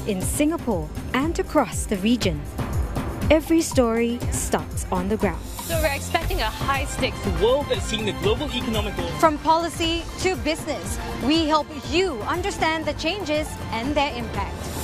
in Singapore and across the region. Every story starts on the ground. So we're expecting a high-stakes world that's seeing the global economic growth. From policy to business, we help you understand the changes and their impact.